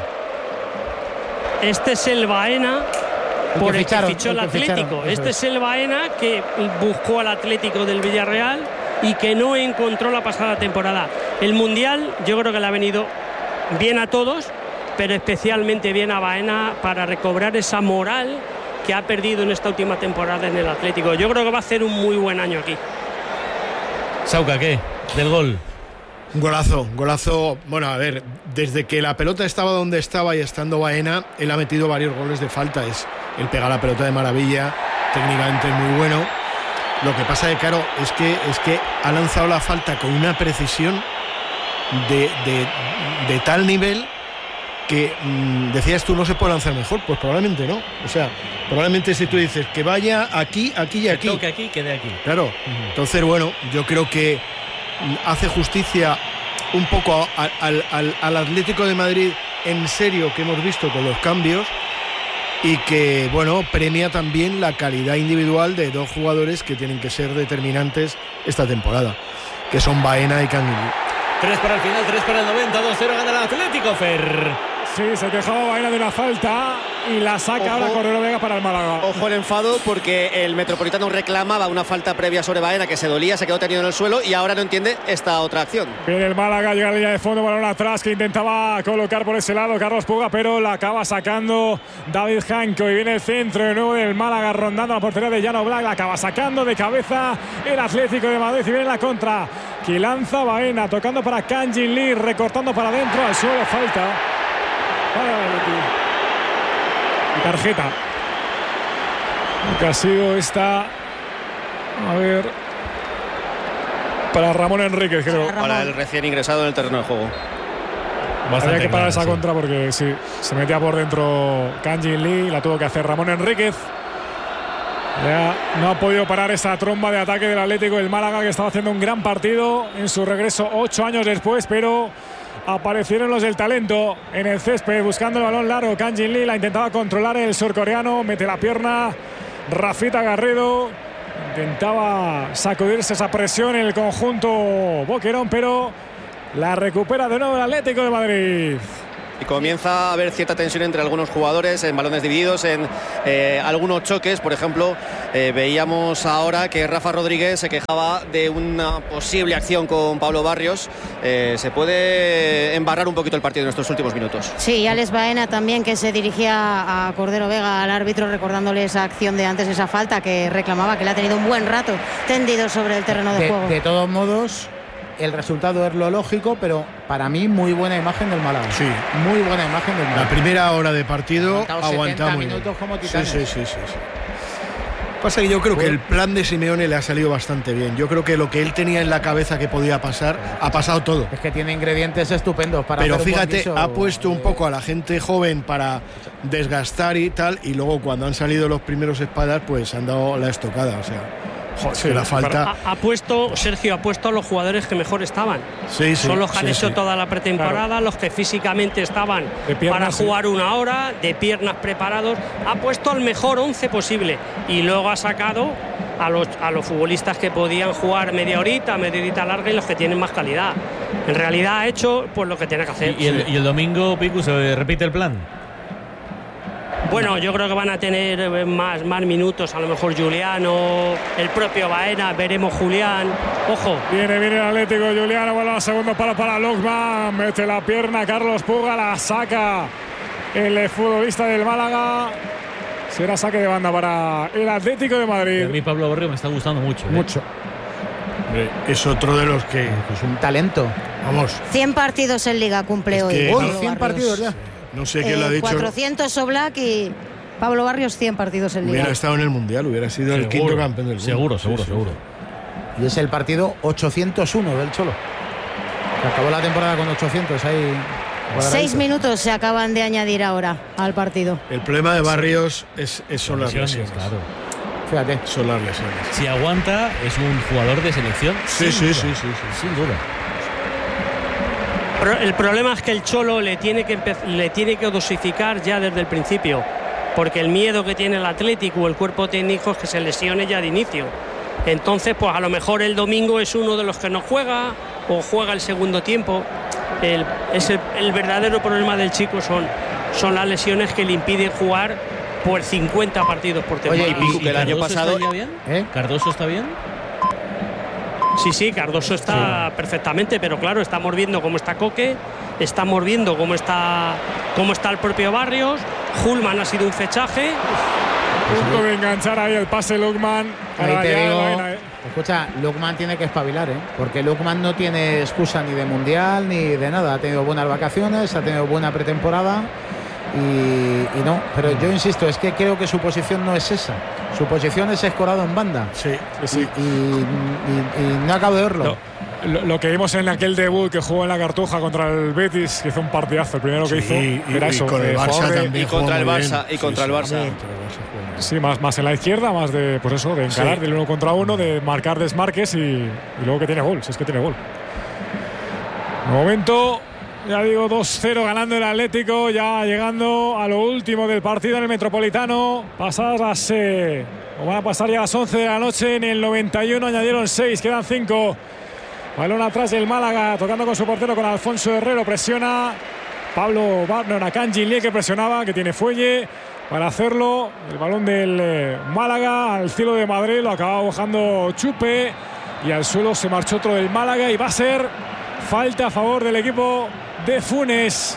Este es el Baena el por que el ficharon, que fichó el, el Atlético. Ficharon, este es. es el Baena que buscó al Atlético del Villarreal y que no encontró la pasada temporada. El Mundial yo creo que le ha venido bien a todos, pero especialmente bien a Baena para recobrar esa moral que ha perdido en esta última temporada en el Atlético. Yo creo que va a hacer un muy buen año aquí. Sauca, ¿qué? Del gol. Un golazo, un golazo. Bueno, a ver, desde que la pelota estaba donde estaba y estando Baena, él ha metido varios goles de falta. Es, él pega la pelota de maravilla, técnicamente es muy bueno. Lo que pasa, de claro, es que, es que ha lanzado la falta con una precisión de, de, de tal nivel que mmm, decías tú, no se puede lanzar mejor. Pues probablemente no. O sea, probablemente si tú dices que vaya aquí, aquí y aquí. Que toque aquí, quede aquí. Claro. Uh-huh. Entonces, bueno, yo creo que hace justicia un poco al, al, al, al Atlético de Madrid en serio que hemos visto con los cambios, y que, bueno, premia también la calidad individual de dos jugadores que tienen que ser determinantes esta temporada, que son Baena y Kang Jin Lee. Tres para el final, tres para el noventa, dos cero gana el Atlético, Fer. Sí, se quejaba Baena de una falta y la saca Ojo. ahora Cordero Vega para el Málaga. Ojo el enfado, porque el Metropolitano reclamaba una falta previa sobre Baena, que se dolía, se quedó tenido en el suelo y ahora no entiende esta otra acción. Viene el Málaga, llega a la línea de fondo, balón atrás, que intentaba colocar por ese lado Carlos Puga, pero la acaba sacando David Janko, y viene el centro de nuevo del Málaga rondando la portería de Jan Oblak, la acaba sacando de cabeza el Atlético de Madrid, y viene la contra que lanza Baena, tocando para Kang Jin Lee, recortando para adentro, al suelo, falta. Y tarjeta que ha sido esta, a ver, para Ramón Enríquez, creo. Para, para el recién ingresado en el terreno de juego. Había que parar esa sí. contra, porque sí, se metía por dentro Kang Jin Lee, la tuvo que hacer Ramón Enríquez. Ya no ha podido parar esa tromba de ataque del Atlético del Málaga, que estaba haciendo un gran partido en su regreso ocho años después, pero aparecieron los del talento en el césped buscando el balón largo. Kang Jin Lee la intentaba controlar el surcoreano, mete la pierna Rafita Garrido, intentaba sacudirse esa presión en el conjunto Boquerón, pero la recupera de nuevo el Atlético de Madrid. Y comienza a haber cierta tensión entre algunos jugadores en balones divididos, en eh, algunos choques. Por ejemplo, eh, veíamos ahora que Rafa Rodríguez se quejaba de una posible acción con Pablo Barrios. Eh, se puede embarrar un poquito el partido en estos últimos minutos. Sí, y Alex Baena también, que se dirigía a Cordero Vega, al árbitro, recordándole esa acción de antes, esa falta que reclamaba, que le ha tenido un buen rato tendido sobre el terreno de, de juego. De todos modos, el resultado es lo lógico, pero para mí muy buena imagen del Málaga. Sí. Muy buena imagen del Málaga. La primera hora de partido aguanta muy minutos bien. Como sí, titanes. sí, sí, sí, sí. Pasa que yo creo que el plan de Simeone le ha salido bastante bien. Yo creo que lo que él tenía en la cabeza que podía pasar, ha pasado todo. Es que tiene ingredientes estupendos para Pero hacer fíjate, un buen guiso. ha puesto un poco a la gente joven para desgastar y tal, y luego cuando han salido los primeros espadas, pues han dado la estocada, o sea... Joder, sí, la falta. Ha, ha puesto, Sergio, ha puesto a los jugadores que mejor estaban. Sí, sí, Son los que han sí, hecho sí. toda la pretemporada, claro. Los que físicamente estaban piernas, para jugar sí. una hora, de piernas preparados. Ha puesto al mejor once posible y luego ha sacado a los, a los futbolistas que podían jugar media horita, media horita larga y los que tienen más calidad. En realidad ha hecho pues lo que tiene que hacer. ¿Y, y, el, y el domingo, Picu, se repite el plan? Bueno, yo creo que van a tener más, más minutos, a lo mejor Juliano, el propio Baena, veremos Julián. Ojo. Viene, viene el Atlético, Juliano, bueno, segundo palo para Lockman, mete la pierna Carlos Puga, la saca el futbolista del Málaga. Será saque de banda para el Atlético de Madrid. A mí Pablo Barrio me está gustando mucho. ¿eh? Mucho. Es otro de los que... Es un talento. Vamos. cien partidos en Liga cumple es hoy. Que, hoy cien partidos ya. No sé quién eh, lo ha dicho. cuatrocientos Oblak y Pablo Barrios cien partidos en Liga. Hubiera estado en el Mundial, hubiera sido seguro, el quinto campeón del mundo. Seguro, seguro, sí, sí. seguro. Y es el partido ochocientos uno del Cholo. Se acabó la temporada con ochocientos ahí. Seis minutos se acaban de añadir ahora al partido. El problema de Barrios es, es son las lesiones. Claro. Fíjate. Son las lesiones. Si aguanta, es un jugador de selección. Sí, sí, sí, sí, sí. Sin duda. El problema es que el Cholo le tiene que le tiene que dosificar ya desde el principio, porque el miedo que tiene el Atlético o el cuerpo técnico es que se lesione ya de inicio. Entonces, pues a lo mejor el domingo es uno de los que no juega o juega el segundo tiempo. El, es el, el verdadero problema del chico son, son las lesiones que le impiden jugar por cincuenta partidos por temporada. Oye, y Pico, que el año pasado está bien? ¿Eh? ¿Cardoso está bien? Sí, sí, Cardoso está sí. perfectamente, pero claro, estamos viendo cómo está Coque, estamos viendo cómo está, cómo está el propio Barrios. Hulman ha sido un fechaje. Punto de enganchar ahí el pase Lookman. Ahí te digo, vaina, ¿eh? Escucha, Lookman tiene que espabilar, ¿eh? Porque Lookman no tiene excusa ni de mundial ni de nada. Ha tenido buenas vacaciones, ha tenido buena pretemporada. Y, y no, pero yo insisto, es que creo que su posición no es esa. Su posición es escorado en banda. Sí, sí. Y, y, y, y no acabo de verlo. No, lo, lo que vimos en aquel debut que jugó en la Cartuja contra el Betis, que hizo un partidazo, el primero que sí, hizo y, era y eso. Con el Barça de, también y contra el Barça. Bien. Y contra sí, el Barça. Sí, sí, más, más en la izquierda, más de, pues eso, de encarar sí. del uno contra uno, de marcar desmarques y, y luego que tiene gol, si es que tiene gol. De momento, ya digo, dos cero ganando el Atlético, ya llegando a lo último del partido en el Metropolitano. Pasadas las, eh, o van a pasar ya las once de la noche. En el noventa y uno añadieron seis, quedan cinco. Balón atrás del Málaga, tocando con su portero, con Alfonso Herrero. Presiona Pablo Barner a Kang Jin Lee, que presionaba, que tiene fuelle para hacerlo. El balón del eh, Málaga al cielo de Madrid, lo acaba bajando Chupe. Y al suelo se marchó otro del Málaga y va a ser falta a favor del equipo de Funes.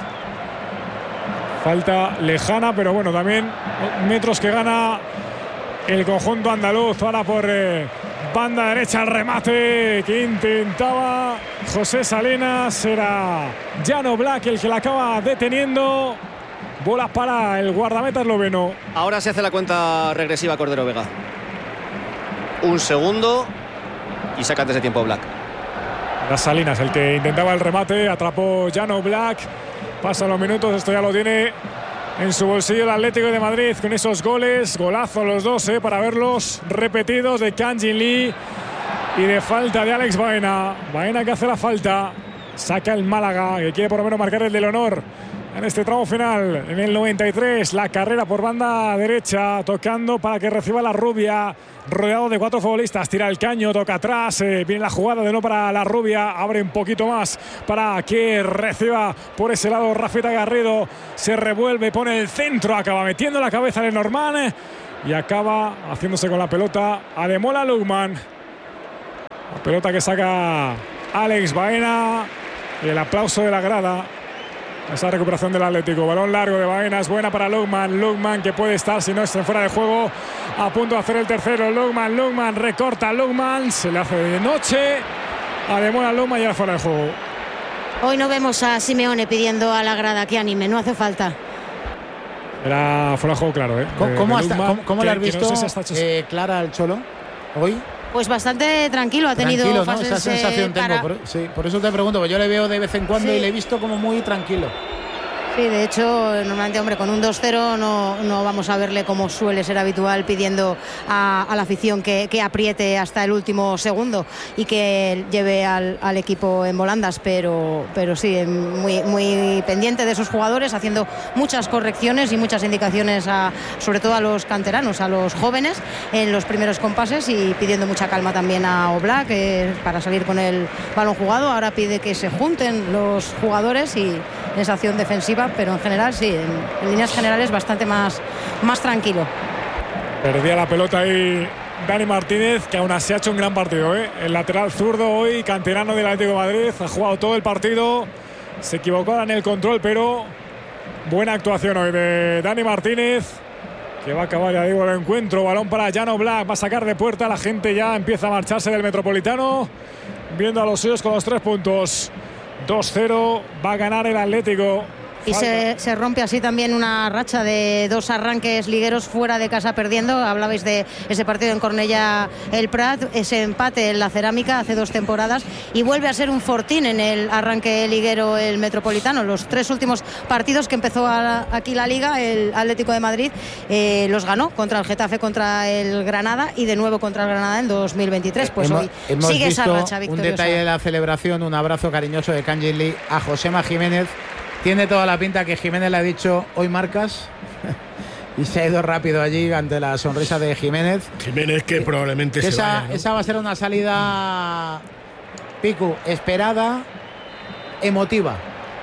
Falta lejana, pero bueno, también metros que gana el conjunto andaluz. Ahora por eh, banda derecha el remate que intentaba José Salinas. Era Jan Oblak el que la acaba deteniendo. Bolas para el guardameta esloveno. Ahora se hace la cuenta regresiva Cordero Vega. Un segundo y saca antes de tiempo Oblak. Las Salinas, el que intentaba el remate, atrapó Jan Oblak. Pasan los minutos, esto ya lo tiene en su bolsillo el Atlético de Madrid con esos goles. Golazo los dos, eh, para verlos repetidos, de Kang Jin Lee y de falta de Alex Baena. Baena que hace la falta. Saca el Málaga, que quiere por lo menos marcar el del honor en este tramo final. En el noventa y tres, la carrera por banda derecha, tocando para que reciba la Rubia, rodeado de cuatro futbolistas. Tira el caño, toca atrás, eh, viene la jugada de no para la Rubia, abre un poquito más para que reciba por ese lado Rafita Garrido. Se revuelve, pone el centro, acaba metiendo la cabeza de Norman y acaba haciéndose con la pelota Ademola Lookman. La pelota que saca Alex Baena. Y el aplauso de la grada. Esa recuperación del Atlético. Balón largo de Baena, es buena para Lookman. Lookman que puede estar, si no es fuera de juego, a punto de hacer el tercero. Lookman, Lookman, recorta Lookman. Se le hace de noche. Ademola Lookman y ahora fuera de juego. Hoy no vemos a Simeone pidiendo a la grada que anime, no hace falta. Era fuera de juego, claro. ¿eh? ¿Cómo, cómo, hasta, Lookman, ¿cómo, cómo que, le has visto, no sé si eh, Clara, al Cholo hoy? Pues bastante tranquilo, ha tenido tranquilo, fases, ¿no? Esa sensación eh, para... tengo, por, sí, por eso te pregunto, porque yo le veo de vez en cuando sí. Y le he visto como muy tranquilo. Sí, de hecho, normalmente, hombre, con un dos cero no, no vamos a verle como suele ser habitual pidiendo a, a la afición que, que apriete hasta el último segundo y que lleve al, al equipo en volandas, pero, pero sí, muy, muy pendiente de esos jugadores, haciendo muchas correcciones y muchas indicaciones, a, sobre todo a los canteranos, a los jóvenes, en los primeros compases y pidiendo mucha calma también a Oblak eh, para salir con el balón jugado. Ahora pide que se junten los jugadores y en esa acción defensiva, pero en general sí, en, en líneas generales bastante más, más tranquilo. Perdía la pelota ahí Dani Martínez, que aún así ha hecho un gran partido, ¿eh? El lateral zurdo hoy, canterano del Atlético de Madrid, ha jugado todo el partido, se equivocó ahora en el control, pero buena actuación hoy de Dani Martínez, que va a acabar, ya digo, el encuentro. Balón para Jan Oblak, va a sacar de puerta, la gente ya empieza a marcharse del Metropolitano, viendo a los suyos con los tres puntos. dos cero, va a ganar el Atlético. Y se, se rompe así también una racha de dos arranques ligueros fuera de casa perdiendo. Hablabais de ese partido en Cornellà el Prat, ese empate en la Cerámica hace dos temporadas, y vuelve a ser un fortín en el arranque liguero el Metropolitano. Los tres últimos partidos que empezó a, aquí la Liga, el Atlético de Madrid eh, los ganó contra el Getafe, contra el Granada y de nuevo contra el Granada en dos mil veintitrés. Pues hemos, hoy hemos sigue visto esa racha victoriosa. Un detalle de la celebración, un abrazo cariñoso de Kangin Lee a Josema Jiménez. Tiene toda la pinta que Jiménez le ha dicho, hoy marcas, y se ha ido rápido allí ante la sonrisa de Jiménez. Jiménez que probablemente que se esa, vaya, ¿no? Esa va a ser una salida, Picu, esperada, emotiva.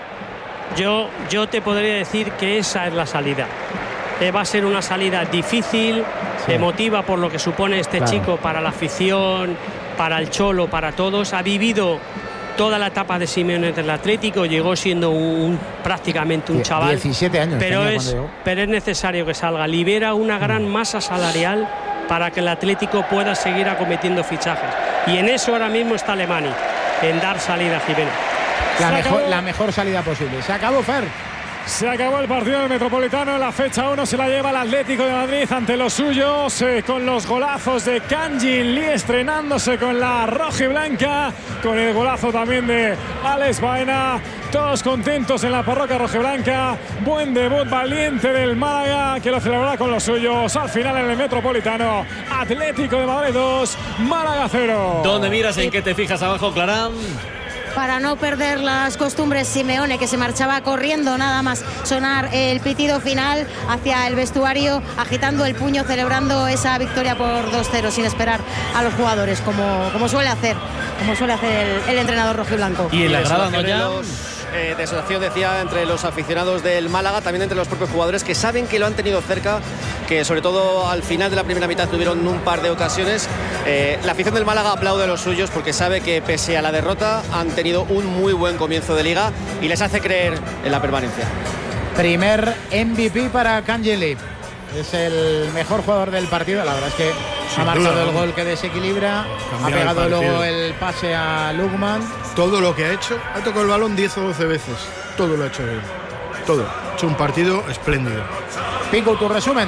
Yo, yo te podría decir que esa es la salida. Eh, va a ser una salida difícil, sí. Emotiva por lo que supone este claro. chico para la afición, para el Cholo, para todos. Ha vivido toda la etapa de Simeone del Atlético, llegó siendo un, prácticamente un chaval, diecisiete años pero es, pero es necesario que salga, libera una gran masa salarial para que el Atlético pueda seguir acometiendo fichajes, y en eso ahora mismo está Alemania, en dar salida a Jiménez. La mejor, la mejor salida posible. Se acabó, Fer. Se acabó el partido del Metropolitano. La fecha uno se la lleva el Atlético de Madrid ante los suyos, eh, con los golazos de Kangin Lee estrenándose con la roja y blanca, con el golazo también de Alex Baena. Todos contentos en la parroquia rojiblanca. Buen debut valiente del Málaga, que lo celebrará con los suyos. Al final en el Metropolitano, Atlético de Madrid dos, Málaga cero. ¿Dónde miras? ¿En qué te fijas abajo, Clara? Para no perder las costumbres, Simeone, que se marchaba corriendo nada más sonar el pitido final hacia el vestuario, agitando el puño, celebrando esa victoria por dos cero sin esperar a los jugadores, como, como suele hacer como suele hacer el, el entrenador rojiblanco. Y en la grada no ya eh, desolación, decía, entre los aficionados del Málaga, también entre los propios jugadores, que saben que lo han tenido cerca, que sobre todo al final de la primera mitad tuvieron un par de ocasiones. Eh, la afición del Málaga aplaude a los suyos porque sabe que pese a la derrota han tenido un muy buen comienzo de liga y les hace creer en la permanencia. Primer M V P para Kangin Lee. Es el mejor jugador del partido. La verdad es que sin ha marcado duda, el gol que desequilibra, ha pegado el luego el pase a Lookman. Todo lo que ha hecho, ha tocado el balón diez o doce veces. Todo lo ha hecho él. Todo. Ha hecho un partido espléndido. Pico, tu resumen.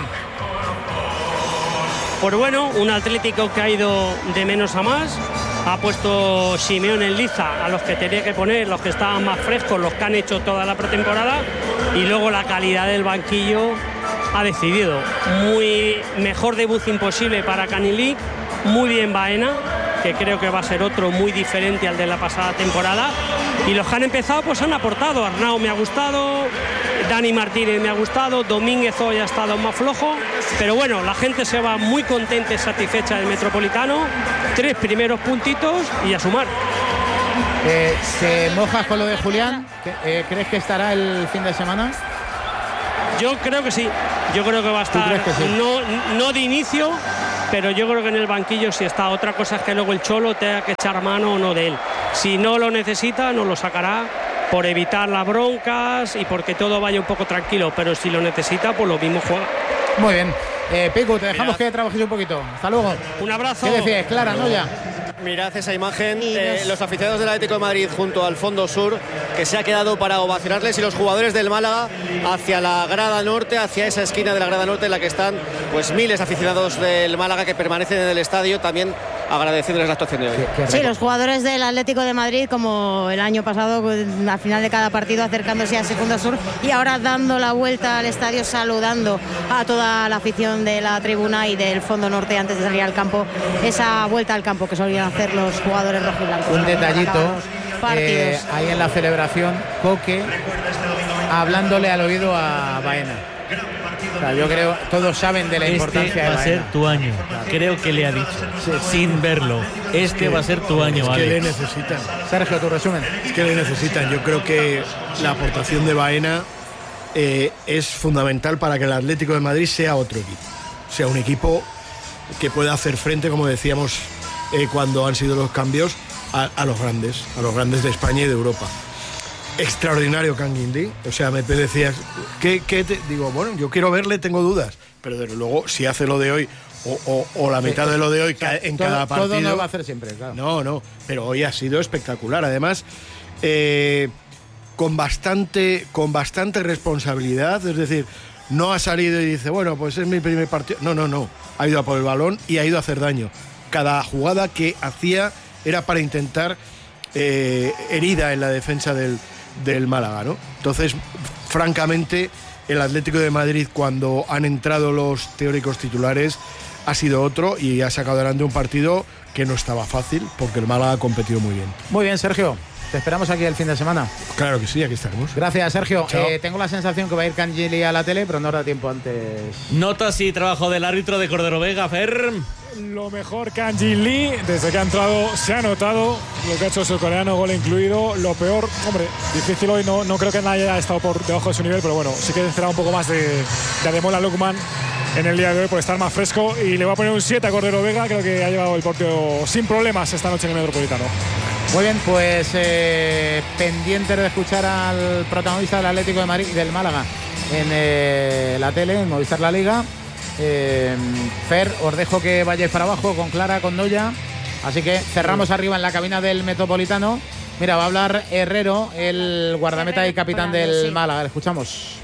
Pues bueno, un Atlético que ha ido de menos a más. Ha puesto Simeone en liza a los que tenía que poner, los que estaban más frescos, los que han hecho toda la pretemporada, y luego la calidad del banquillo ha decidido. Muy mejor debut imposible para Kangin Lee, muy bien Baena, que creo que va a ser otro muy diferente al de la pasada temporada. Y los que han empezado pues han aportado. Arnau me ha gustado, Dani Martínez me ha gustado, Domínguez hoy ha estado más flojo, pero bueno, la gente se va muy contenta y satisfecha del Metropolitano. Tres primeros puntitos y a sumar. Eh, ¿Te mojas con lo de Julián? Eh, ¿Crees que estará el fin de semana? Yo creo que sí, yo creo que va a estar, sí? no, no de inicio, pero yo creo que en el banquillo sí está. Otra cosa es que luego el Cholo tenga que echar mano o no de él. Si no lo necesita, no lo sacará por evitar las broncas y porque todo vaya un poco tranquilo, pero si lo necesita, pues lo mismo juega. Muy bien. Eh, Pico, te dejamos Mirad. que trabajes un poquito. Hasta luego. Un abrazo. ¿Qué decías? Clara, ¿no? Ya. Mirad esa imagen, eh, los aficionados del Atlético de Madrid junto al fondo sur, que se ha quedado para ovacionarles, y los jugadores del Málaga hacia la grada norte, hacia esa esquina de la grada norte en la que están pues miles de aficionados del Málaga que permanecen en el estadio, también agradeciéndoles la actuación de hoy. Sí, los jugadores del Atlético de Madrid, como el año pasado, al final de cada partido acercándose a ese fondo sur, y ahora dando la vuelta al estadio, saludando a toda la afición de la tribuna y del fondo norte antes de salir al campo, esa vuelta al campo que solían hacer los jugadores rojiblancos. Un detallito, eh, ahí en la celebración, Coque hablándole al oído a Baena. O sea, yo creo, todos saben de la este importancia de va a ser tu año, creo que le ha dicho, sí, sin verlo, este va a ser tu año. Es que Alex. le necesitan. Sergio, tu resumen. Es que le necesitan. Yo creo que la aportación de Baena eh, es fundamental para que el Atlético de Madrid sea otro equipo, sea un equipo que pueda hacer frente, como decíamos eh, cuando han sido los cambios, a, a los grandes, a los grandes de España y de Europa. Extraordinario Kangin Lee, o sea, me decías, ¿qué, qué te? Digo, bueno, yo quiero verle, tengo dudas, pero desde luego, si hace lo de hoy o, o, o la mitad sí, de lo de hoy ca en todo, cada partido. Todo no lo va a hacer siempre, claro. No, no, pero hoy ha sido espectacular. Además, eh, con bastante, con bastante responsabilidad, es decir, no ha salido y dice, bueno, pues es mi primer partido. No, no, no. Ha ido a por el balón y ha ido a hacer daño. Cada jugada que hacía era para intentar eh, herida en la defensa del, del Málaga, ¿no? Entonces, francamente, el Atlético de Madrid, cuando han entrado los teóricos titulares, ha sido otro y ha sacado adelante un partido que no estaba fácil porque el Málaga ha competido muy bien. Muy bien, Sergio. Te esperamos aquí el fin de semana. Claro que sí, aquí estaremos. Gracias, Sergio. Eh, tengo la sensación que va a ir Kangin Lee a la tele, pero no da tiempo antes. Notas y trabajo del árbitro de Cordero Vega, Fer. Lo mejor Kangin Lee, desde que ha entrado se ha notado lo que ha hecho el surcoreano, gol incluido. Lo peor, hombre, difícil hoy, no, no creo que nadie haya estado por debajo de su nivel, pero bueno, sí que esperaba un poco más de, de Ademola Lookman en el día de hoy por estar más fresco, y le voy a poner un siete a Cordero Vega. Creo que ha llevado el partido sin problemas esta noche en el Metropolitano. Muy bien, pues eh, pendientes de escuchar al protagonista del Atlético de Madrid y del Málaga en eh, la tele, en Movistar La Liga. Eh, Fer, os dejo que vayáis para abajo con Clara, con Noya. Así que cerramos arriba en la cabina del Metropolitano. Mira, va a hablar Herrero, el guardameta y capitán del Málaga. Le escuchamos.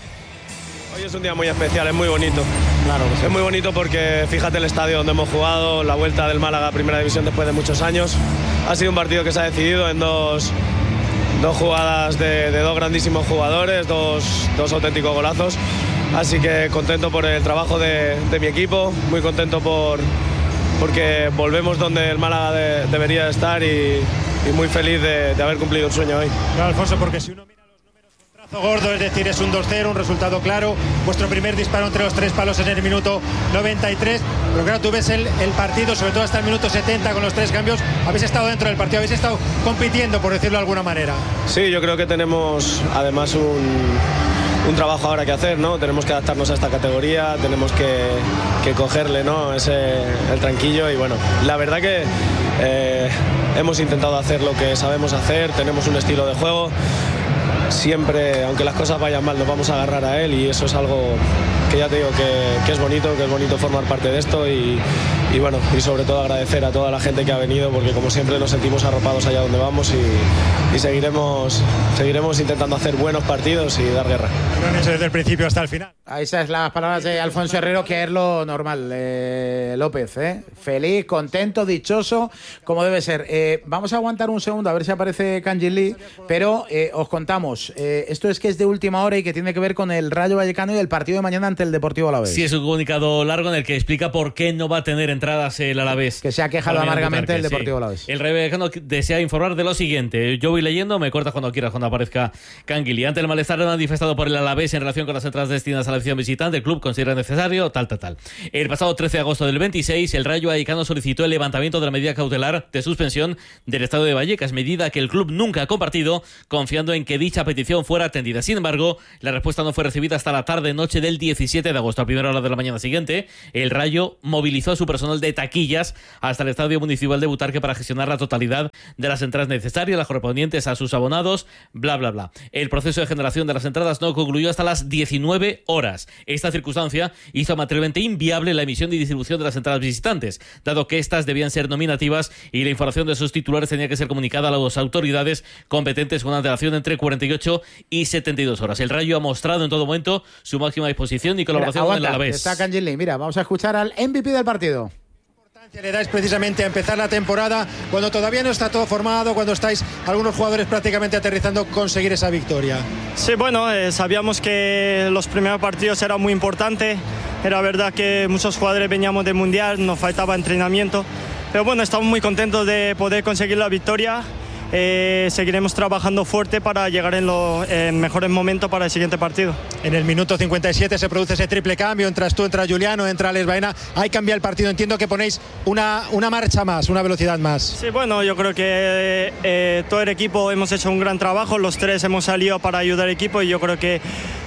Hoy es un día muy especial, es muy bonito. Claro que sí. Es muy bonito porque fíjate el estadio donde hemos jugado, la vuelta del Málaga a Primera División después de muchos años. Ha sido un partido que se ha decidido en dos, dos jugadas de, de dos grandísimos jugadores, dos, dos auténticos golazos. Así que contento por el trabajo de, de mi equipo, muy contento por, porque volvemos donde el Málaga de, debería estar, y, y muy feliz de, de haber cumplido un sueño hoy. Claro, Alfonso, porque si uno mira los números con trazo gordo, es decir, es un dos cero, un resultado claro. Vuestro primer disparo entre los tres palos en el minuto noventa y tres. Pero claro, tú ves el, el partido, sobre todo hasta el minuto setenta, con los tres cambios. Habéis estado dentro del partido, habéis estado compitiendo, por decirlo de alguna manera. Sí, yo creo que tenemos además un... un trabajo ahora que hacer, ¿no? Tenemos que adaptarnos a esta categoría, tenemos que, que cogerle, ¿no? Ese, el tranquillo, y bueno, la verdad que eh, hemos intentado hacer lo que sabemos hacer, tenemos un estilo de juego, siempre, aunque las cosas vayan mal, nos vamos a agarrar a él, y eso es algo que ya te digo que, que es bonito, que es bonito formar parte de esto, y, y bueno, y sobre todo agradecer a toda la gente que ha venido, porque como siempre nos sentimos arropados allá donde vamos, y, y seguiremos, seguiremos intentando hacer buenos partidos y dar guerra. Desde el principio hasta el final. Esas son las palabras de Alfonso Herrero, que es lo normal, eh, López, ¿eh? Feliz, contento, dichoso, como debe ser. Eh, vamos a aguantar un segundo a ver si aparece Kangin Lee, pero eh, os contamos, eh, esto es que es de última hora y que tiene que ver con el Rayo Vallecano y el partido de mañana ante el Deportivo Alavés. Sí, es un comunicado largo en el que explica por qué no va a tener entradas el Alavés. Que se ha quejado amargamente el Deportivo sí. Alavés. El Rayo Vallecano desea informar de lo siguiente. Yo voy leyendo, me cortas cuando quieras, cuando aparezca Kangin Lee. Ante el malestar manifestado por el Alavés en relación con las entradas destinadas a la afición visitante, el club considera necesario, tal, tal, tal. El pasado trece de agosto del veintiséis, el Rayo Vallecano solicitó el levantamiento de la medida cautelar de suspensión del Estadio de Vallecas, medida que el club nunca ha compartido, confiando en que dicha petición fuera atendida. Sin embargo, la respuesta no fue recibida hasta la tarde-noche del diecisiete de agosto. A primera hora de la mañana siguiente, el Rayo movilizó a su personal de taquillas hasta el Estadio Municipal de Butarque para gestionar la totalidad de las entradas necesarias, las correspondientes a sus abonados, bla, bla, bla. El proceso de generación de las entradas no concluyó hasta las diecinueve horas. Esta circunstancia hizo materialmente inviable la emisión y distribución de las entradas visitantes, dado que estas debían ser nominativas y la información de sus titulares tenía que ser comunicada a las autoridades competentes con antelación entre cuarenta y ocho y setenta y dos horas. El Rayo ha mostrado en todo momento su máxima disposición y colaboración Mira, con el Alavés. Está Kangin Lee. Mira, vamos a escuchar al M V P del partido. Le dais precisamente a empezar la temporada cuando todavía no está todo formado, cuando estáis algunos jugadores prácticamente aterrizando, conseguir esa victoria. Sí, bueno, eh, sabíamos que los primeros partidos eran muy importantes. Era verdad que muchos jugadores veníamos del Mundial, nos faltaba entrenamiento, pero bueno, estamos muy contentos de poder conseguir la victoria. Eh, seguiremos trabajando fuerte para llegar en los eh, mejores momentos para el siguiente partido. En el minuto cincuenta y siete se produce ese triple cambio, entras tú, entra Juliano, entra Alex Baena, hay cambia el partido, entiendo que ponéis una, una marcha más, una velocidad más. Sí, bueno, yo creo que eh, todo el equipo hemos hecho un gran trabajo, los tres hemos salido para ayudar al equipo y yo creo que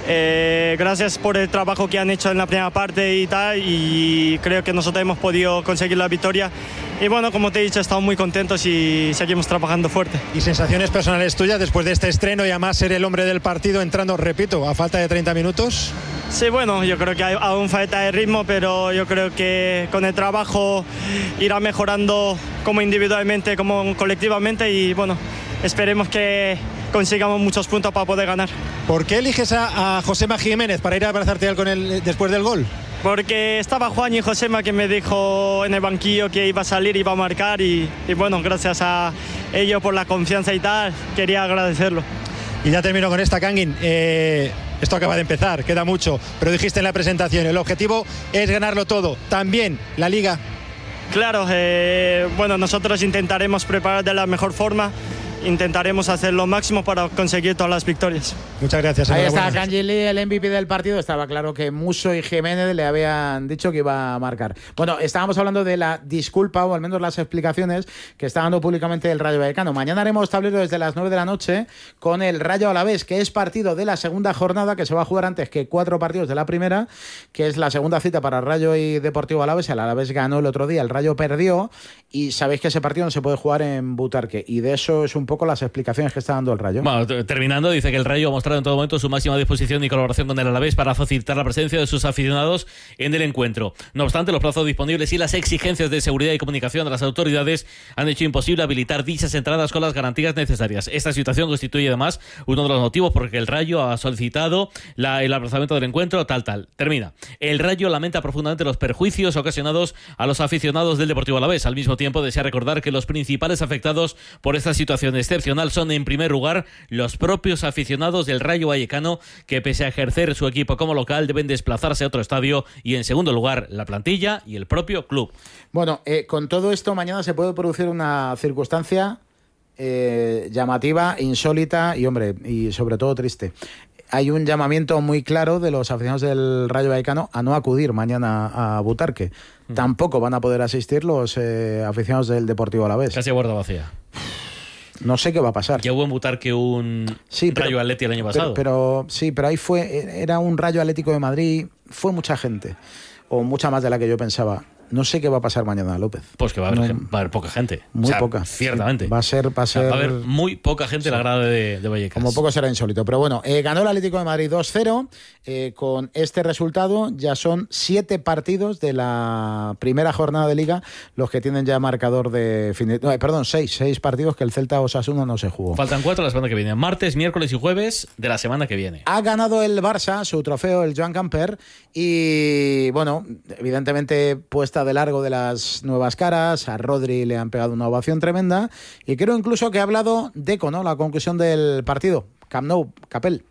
eh, gracias por el trabajo que han hecho en la primera parte y tal, y creo que nosotros hemos podido conseguir la victoria. Y bueno, como te he dicho, estamos muy contentos y seguimos trabajando fuerte. ¿Y sensaciones personales tuyas después de este estreno y además ser el hombre del partido entrando, repito, a falta de treinta minutos? Sí, bueno, yo creo que hay aún falta de ritmo, pero yo creo que con el trabajo irá mejorando como individualmente, como colectivamente y bueno, esperemos que consigamos muchos puntos para poder ganar. ¿Por qué eliges a, a Josema Jiménez para ir a abrazarte con él después del gol? Porque estaba Juan y Josema que me dijo en el banquillo que iba a salir, iba a marcar y, y bueno, gracias a ellos por la confianza y tal, quería agradecerlo. Y ya termino con esta, Kangin. Eh, esto acaba de empezar, queda mucho, pero dijiste en la presentación, el objetivo es ganarlo todo, también la Liga. Claro, eh, bueno, nosotros intentaremos preparar de la mejor forma. Intentaremos hacer lo máximo para conseguir todas las victorias. Muchas gracias. Ahí está Kangin Lee, el M V P del partido. Estaba claro que Musso y Jiménez le habían dicho que iba a marcar. Bueno, estábamos hablando de la disculpa, o al menos las explicaciones que está dando públicamente el Rayo Vallecano. Mañana haremos tablero desde las nueve de la noche con el Rayo Alavés, que es partido de la segunda jornada, que se va a jugar antes que cuatro partidos de la primera, que es la segunda cita para Rayo y Deportivo Alavés. El Alavés ganó el otro día, el Rayo perdió, y sabéis que ese partido no se puede jugar en Butarque, y de eso es un poco las explicaciones que está dando el Rayo. Bueno, terminando, dice que el Rayo ha mostrado en todo momento su máxima disposición y colaboración con el Alavés para facilitar la presencia de sus aficionados en el encuentro. No obstante, los plazos disponibles y las exigencias de seguridad y comunicación de las autoridades han hecho imposible habilitar dichas entradas con las garantías necesarias. Esta situación constituye además uno de los motivos por que el Rayo ha solicitado la, el aplazamiento del encuentro, tal, tal. Termina. El Rayo lamenta profundamente los perjuicios ocasionados a los aficionados del Deportivo Alavés. Al mismo tiempo, desea recordar que los principales afectados por esta situación excepcional son, en primer lugar, los propios aficionados del Rayo Vallecano, que pese a ejercer su equipo como local deben desplazarse a otro estadio, y en segundo lugar la plantilla y el propio club. Bueno, eh, con todo esto mañana se puede producir una circunstancia eh, llamativa, insólita y, hombre, y sobre todo triste. Hay un llamamiento muy claro de los aficionados del Rayo Vallecano a no acudir mañana a Butarque. Mm. Tampoco van a poder asistir los eh, aficionados del Deportivo Alavés. Casi a puerta vacía. No sé qué va a pasar. Ya hubo en Butarque un sí, pero, Rayo Atleti el año pasado. Pero, pero sí, pero ahí fue, era un Rayo Atlético de Madrid, fue mucha gente, o mucha más de la que yo pensaba. no sé qué va a pasar mañana, López. Pues que va a haber, no, va a haber poca gente. Muy o sea, poca. Ciertamente. Va a ser, va a ser. O sea, va a haber muy poca gente sí. en la grada de, de Vallecas. Como poco será insólito. Pero bueno, eh, ganó el Atlético de Madrid dos cero. Eh, con este resultado ya son siete partidos de la primera jornada de Liga los que tienen ya marcador de fin de... no, perdón, seis. Seis partidos que el Celta Osasuna no se jugó. Faltan cuatro la semana que viene. Martes, miércoles y jueves de la semana que viene. Ha ganado el Barça su trofeo, el Joan Gamper. Y bueno, evidentemente puesta de largo de las nuevas caras. A Rodri le han pegado una ovación tremenda. Y creo incluso que ha hablado Deco, ¿no? La conclusión del partido. Camp Nou, Capel.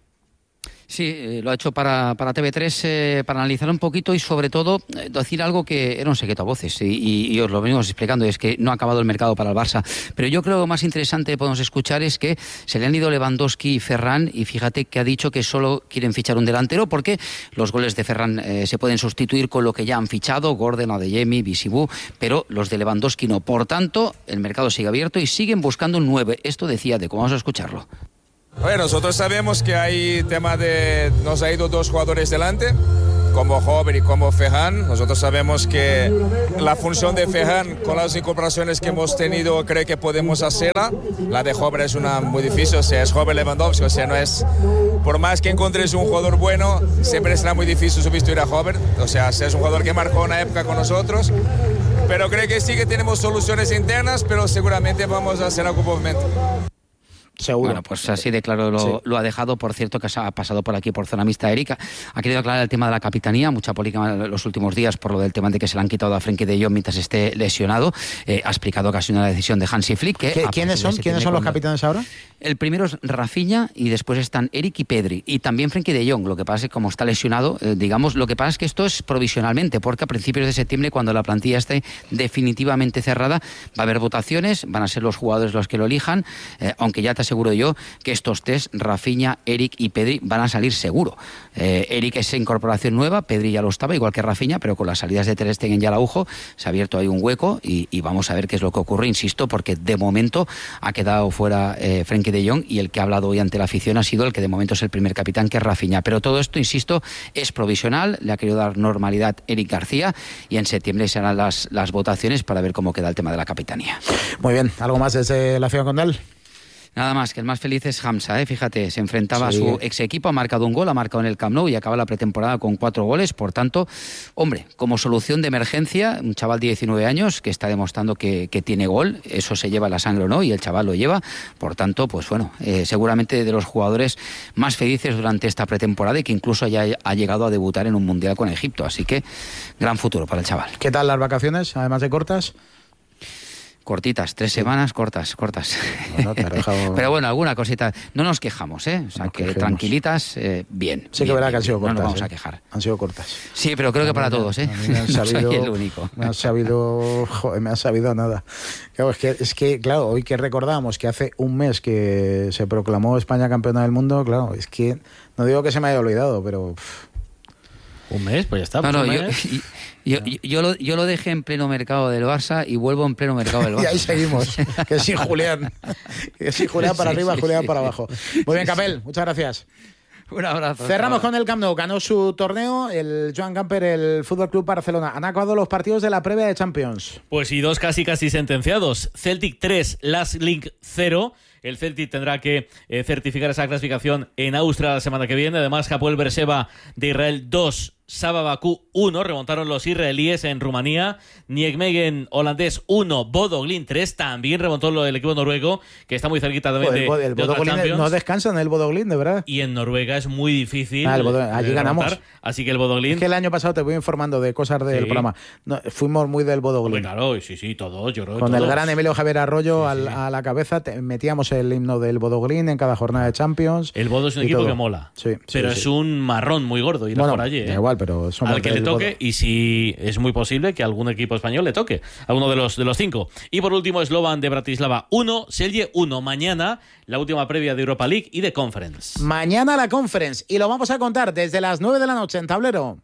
Sí, eh, lo ha hecho para, para T V tres eh, para analizar un poquito y sobre todo eh, decir algo que era un secreto a voces y, y, y os lo venimos explicando, es que no ha acabado el mercado para el Barça, pero yo creo que lo más interesante que podemos escuchar es que se le han ido Lewandowski y Ferran y fíjate que ha dicho que solo quieren fichar un delantero porque los goles de Ferran eh, se pueden sustituir con lo que ya han fichado, Gordon, Adeyemi, Bisibú, pero los de Lewandowski no, por tanto el mercado sigue abierto y siguen buscando un nueve, esto decía Deco, vamos a escucharlo. Bueno, nosotros sabemos que hay tema de... nos ha ido dos jugadores delante, como Hover y como Ferran. Nosotros sabemos que la función de Ferran, con las incorporaciones que hemos tenido, creo que podemos hacerla. La de Hover es una muy difícil, o sea, es Hover Lewandowski, o sea, no es... Por más que encontres un jugador bueno, siempre será muy difícil sustituir a Hover. O sea, es un jugador que marcó una época con nosotros. Pero creo que sí que tenemos soluciones internas, pero seguramente vamos a hacer algún movimiento. Seguro. Bueno, pues así de claro lo, sí. lo ha dejado. Por cierto, que ha pasado por aquí por zona mixta Erika. Ha querido aclarar el tema de la capitanía. Mucha polémica los últimos días por lo del tema de que se le han quitado a Frenkie de Jong mientras esté lesionado. Eh, ha explicado que ha sido una decisión de Hansi Flick. Que ¿Quiénes son? ¿Quiénes son los capitanes ahora? El primero es Rafinha y después están Eric y Pedri. Y también Frenkie de Jong. Lo que pasa es que como está lesionado, eh, digamos, lo que pasa es que esto es provisionalmente, porque a principios de septiembre, cuando la plantilla esté definitivamente cerrada, va a haber votaciones, van a ser los jugadores los que lo elijan, eh, aunque ya te aseguro yo que estos tres, Rafinha, Eric y Pedri, van a salir seguro. Eh, Eric es incorporación nueva, Pedri ya lo estaba, igual que Rafinha, pero con las salidas de Ter Stegen y Araujo se ha abierto ahí un hueco y, y vamos a ver qué es lo que ocurre, insisto, porque de momento ha quedado fuera eh, Frenkie de Jong y el que ha hablado hoy ante la afición ha sido el que de momento es el primer capitán, que es Rafinha. Pero todo esto, insisto, es provisional, le ha querido dar normalidad Eric García y en septiembre serán las, las votaciones para ver cómo queda el tema de la capitanía. Muy bien, ¿algo más desde la Ciudad Condal? Nada más, que el más feliz es Hamza, ¿eh? Fíjate, se enfrentaba sí. a su ex equipo, ha marcado un gol, ha marcado en el Camp Nou y acaba la pretemporada con cuatro goles. Por tanto, hombre, como solución de emergencia, un chaval de diecinueve años que está demostrando que, que tiene gol, eso se lleva la sangre o no, y el chaval lo lleva. Por tanto, pues bueno, eh, seguramente de los jugadores más felices durante esta pretemporada y que incluso ya ha llegado a debutar en un Mundial con Egipto. Así que, gran futuro para el chaval. ¿Qué tal las vacaciones, además de cortas? Cortitas, tres sí. semanas cortas, cortas. Bueno, te dejado... Pero bueno, alguna cosita. No nos quejamos, ¿eh? O sea, nos que quejemos. Tranquilitas, eh, bien. Sí, bien, que verá bien, que han sido cortas. No nos vamos ¿eh? a quejar. Han sido cortas. Sí, pero creo que para todos, ¿eh? Me han sabido, no soy el único. Me han sabido, joder, me han sabido nada. Claro, es, que, es que, claro, hoy que recordamos que hace un mes que se proclamó España campeona del mundo, claro, es que no digo que se me haya olvidado, pero... Pff. Un mes, pues ya está. No, pues no, yo, yo, yo, yo, lo, yo lo dejé en pleno mercado del Barça y vuelvo en pleno mercado del Barça. Y ahí seguimos. Que sí, Julián. Que sí, Julián para sí, arriba, sí, Julián sí, para sí. abajo. Muy bien, Capel, muchas gracias. Un abrazo. Cerramos con el Camp Nou. Ganó su torneo el Joan Gamper, el F C Barcelona. Han acabado los partidos de la previa de Champions. Pues y dos casi casi sentenciados. Celtic tres, Last Link cero. El Celtic tendrá que eh, certificar esa clasificación en Austria la semana que viene. Además, Hapoel Beersheva de Israel dos, Saba Bakú uno, remontaron los israelíes en Rumanía. Nijmegen holandés uno, Bodo Glimt tres, también remontó el equipo noruego, que está muy cerquita también pues el, de, el de Bodo otra Champions. No descansan el Bodo Glimt, de verdad. Y en Noruega es muy difícil. Ah, el Bodo, allí ganamos. Remontar, así que el Bodo Glimt... Es que el año pasado te voy informando de cosas del sí. programa. No, fuimos muy del Bodo Glimt. Claro, sí, sí, todos, yo creo. Con todos. el gran Emilio Javier Arroyo sí, sí. Al, a la cabeza, te, metíamos el himno del Bodo Glimt en cada jornada de Champions. El Bodo es un equipo todo. que mola. Sí, pero sí, es sí. un marrón muy gordo ir bueno, por allí. ¿eh? Igual, pero somos al que le toque, Bodo. Y si es muy posible que algún equipo español le toque a uno de los de los cinco. Y por último, Slovan de Bratislava uno, Celje uno. Mañana la última previa de Europa League y de Conference. Mañana la Conference y lo vamos a contar desde las nueve de la noche en Tablero.